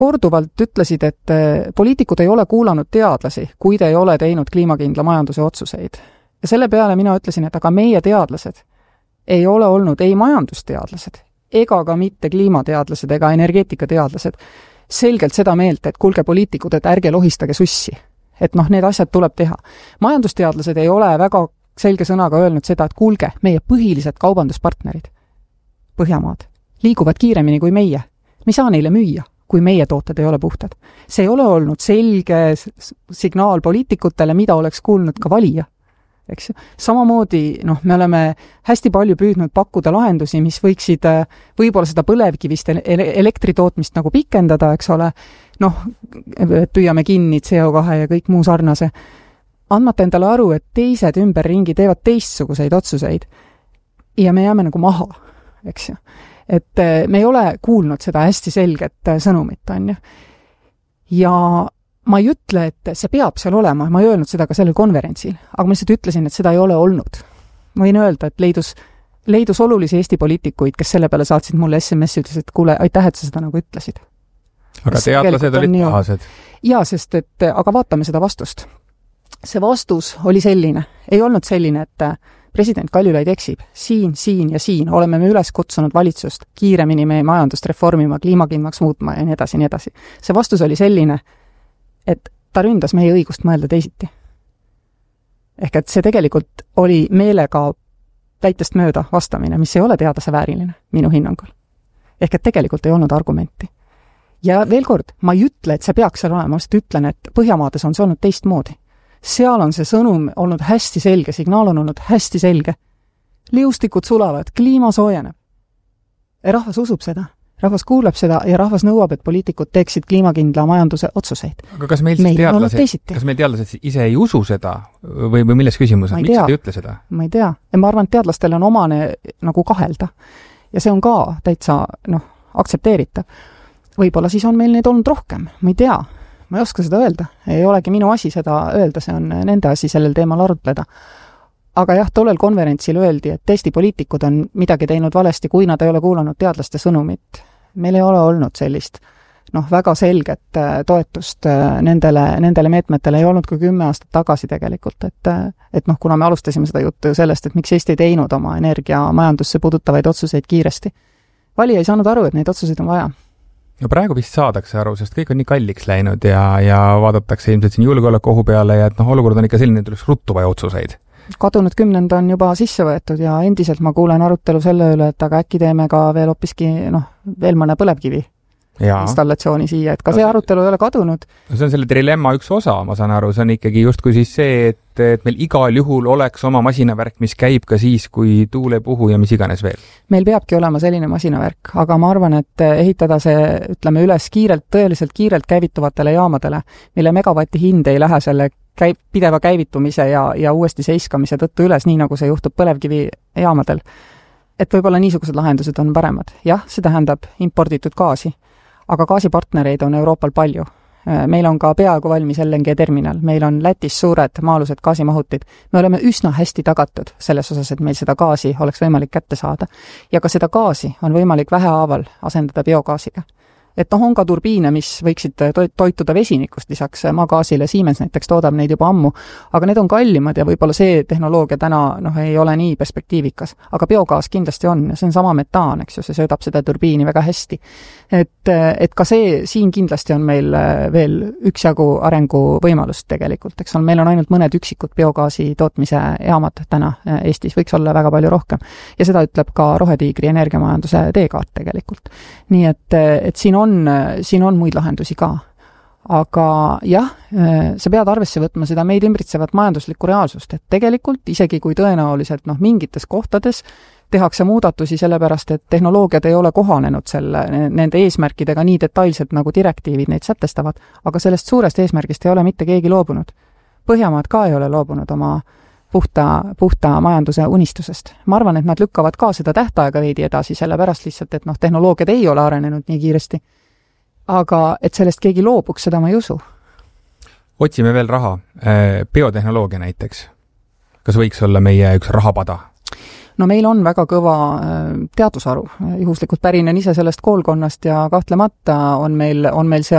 korduvalt ütlesid, et poliitikud ei ole kuulanud teadlasi, kui te ei ole teinud kliimakindla majanduse otsuseid. Ja selle peale mina ütlesin, et aga meie teadlased ei ole olnud ei majandusteadlased, ega ka mitte kliimateadlased ega energeetikateadlased selgelt seda meelt, et kuulge poliitikud, et ärge lohistage sussi. Et need asjad tuleb teha. Majandusteadlased ei ole väga selge sõnaga öelnud seda, et kuulge, meie põhilised kaubanduspartnerid, Põhjamaad, liiguvad kiiremini kui meie. Me ei saa neile müüa, kui meie tooted ei ole puhtad. See ei ole olnud selge signaal poliitikutele, mida oleks kuulnud ka valija. Eks? Samamoodi, me oleme hästi palju püüdnud pakkuda lahendusi, mis võiksid võib-olla seda põlevkivist elektritootmist nagu pikendada, eks ole, püüame kinni CO2 ja kõik muu sarnase. Andmata endale aru, et teised ümberringi teevad teistsuguseid otsuseid ja me jääme nagu maha, eks ju. Et me ei ole kuulnud seda hästi selget sõnumit, on ju. Ja ma ei ütle, et see peab seal olema, ma ei öelnud seda ka sellel konverentsil, aga ma lihtsalt ütlesin, et seda ei ole olnud. Ma võin öelda, et leidus olulisi Eesti poliitikuid, kes selle peale saatsid mulle SMS, ütles, et kuule, aitäh, et sa seda nagu ütlesid. Aga teadlased olid pahased. Jaa, sest et, aga vaatame seda vastust. See vastus oli selline, ei olnud selline, et president Kaljulaid eksib. Siin ja siin oleme me üles kutsunud valitsust kiiremini meie majandust reformima, kliimakindlaks muutma ja nii edasi, nii edasi. See vastus oli selline, et ta ründas meie õigust mõelda teisiti. Ehk et see tegelikult oli meelega väitest mööda vastamine, mis ei ole teadase vääriline, minu hinnangul. Ehk et tegelikult ei olnud argumenti. Ja veel kord, ma ei ütle, et see peaks seal olema, ma just ütlen, et Põhjamaades on see olnud teistmoodi. Seal on see sõnum olnud hästi selge, signaal on olnud hästi selge. Liustikud sulavad, kliima soojeneb. Ja rahvas usub seda, rahvas kuuleb seda ja rahvas nõuab, et poliitikud teeksid kliimakindla majanduse otsuseid. Aga kas meil teadlased ise ei usu seda või milles küsimus? Miks te ei ütle seda? Ma ei tea. Ja ma arvan, et teadlastel on omane nagu kahelda. Ja see on ka täitsa aktsepteeritav. Võib-olla siis on meil neid olnud rohkem, ma ei tea. Ma ei oska seda öelda. Ei olegi minu asi seda öelda, see on nende asi sellel teemal arutleda. Aga jah, tollel konverentsil öeldi, et Eesti poliitikud on midagi teinud valesti, kui nad ei ole kuulanud teadlaste sõnumit. Meil ei ole olnud sellist väga selget toetust nendele meetmetele ei olnud kui 10 aastat tagasi tegelikult. Et kuna me alustasime seda juttu sellest, et miks Eesti ei teinud oma energia majandusse puudutavaid otsuseid kiiresti. Valija ei saanud aru, et neid otsuseid on vaja. No praegu vist saadakse aru, sest kõik on nii kalliks läinud ja vaadatakse ilmselt siin julgeolekuohu peale ja et olukord on ikka selline, et tuleks ruttu vaja otsuseid. Kadunud 10 on juba sisse võetud ja endiselt ma kuulen arutelu selle üle, et aga äkki teeme ka veel hoopiski veel mõne põlevkivi installatsiooni siia, et ka see arutelu ei ole kadunud. See on selle trilemma üks osa, ma saan aru, see on ikkagi justkui siis see, et meil igal juhul oleks oma masinavärk, mis käib ka siis, kui tuul ei puhu ja mis iganes veel. Meil peabki olema selline masinavärk, aga ma arvan, et ehitada see, ütleme, üles tõeliselt kiirelt käivituvatele jaamadele, mille megavati hind ei lähe selle pideva käivitumise ja uuesti seiskamise tõttu üles, nii nagu see juhtub põlevkivi jaamadel. Et võib-olla niisugused lahendused on paremad. Jah, see tähendab imporditud gaasi. Aga gaasipartnereid on Euroopal palju. Meil on ka peaaegu valmis LNG terminal, meil on Lätis suured maalused gaasimahutid. Me oleme üsna hästi tagatud selles osas, et meil seda gaasi oleks võimalik kätte saada. Ja ka seda gaasi on võimalik vähehaaval asendada biogaasiga. Et on ka turbiine, mis võiksid toituda vesinikust lisaks maagaasile. Siemens näiteks toodab neid juba ammu, aga need on kallimad ja võib-olla see tehnoloogia täna ei ole nii perspektiivikas. Aga biogaas kindlasti on, see on sama metaan, eks ju, see söödab seda turbiini väga hästi. Et ka siin kindlasti on meil veel üksjagu arengu võimalust tegelikult, eks on, meil on ainult mõned üksikud biogaasi tootmise jaamad täna Eestis, võiks olla väga palju rohkem. Ja seda ütleb ka Rohetiigri energiamajanduse teekaart tegelikult. Nii et siin on muid lahendusi ka. Aga jah, sa pead arvesse võtma seda meid ümbritsevat majanduslikku reaalsust, et tegelikult isegi kui tõenäoliselt mingites kohtades tehakse muudatusi sellepärast, et tehnoloogiad ei ole kohanenud nende eesmärkidega nii detailselt nagu direktiivid neid sätestavad, aga sellest suurest eesmärgist ei ole mitte keegi loobunud. Põhjamaad ka ei ole loobunud oma puhta majanduse unistusest. Ma arvan, et nad lükkavad ka seda tähtaega veidi edasi, sellepärast lihtsalt, et tehnoloogiad ei ole arenenud nii kiiresti. Aga et sellest keegi loobuks, seda ma ei usu. Otsime veel raha. Biotehnoloogia näiteks. Kas võiks olla meie üks rahapada? no meil on väga kõva teadusharu, juhuslikult pärinen ise sellest koolkonnast ja kahtlemata on meil seal